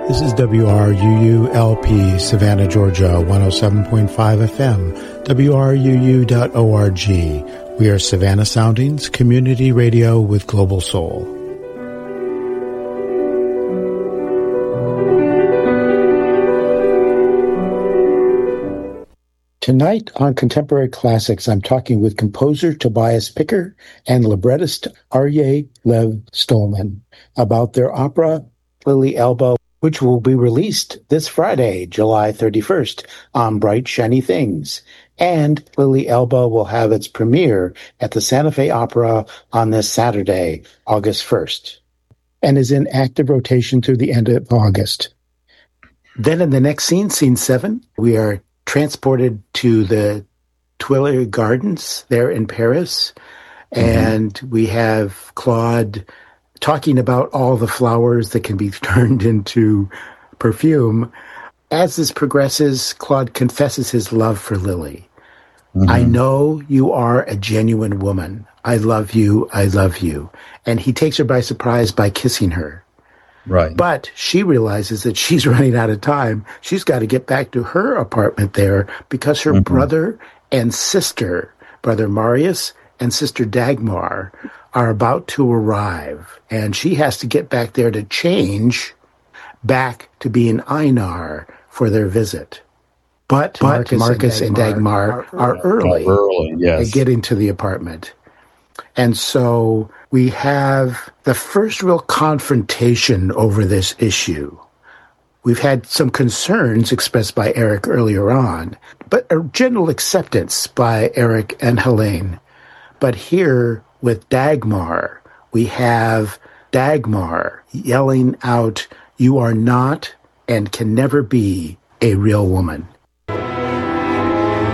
This is WRUU-LP, Savannah, Georgia, 107.5 FM, WRUU.org. We are Savannah Soundings, community radio with global soul. Tonight on Contemporary Classics, I'm talking with composer Tobias Picker and librettist Aryeh Lev Stolman about their opera, Lily Elbow, which will be released this Friday, July 31st, on Bright Shiny Things. And Lily Elbow will have its premiere at the Santa Fe Opera on this Saturday, August 1st, and is in active rotation through the end of August. Then in the next scene, Scene 7, we are transported to the Tuileries Gardens there in Paris, and we have Claude talking about all the flowers that can be turned into perfume. As this progresses, Claude confesses his love for Lily. I know you are a genuine woman. I love you. I love you. And he takes her by surprise by kissing her. Right. But she realizes that she's running out of time. She's got to get back to her apartment there because her brother and sister, brother Marius and sister Dagmar, are about to arrive. And she has to get back there to change back to being Einar for their visit. But Marcus and Dagmar are early yes, at getting to the apartment. And so we have the first real confrontation over this issue. We've had some concerns expressed by Eric earlier on, but a general acceptance by Eric and Helene. But here with Dagmar, we have Dagmar yelling out, "You are not and can never be a real woman."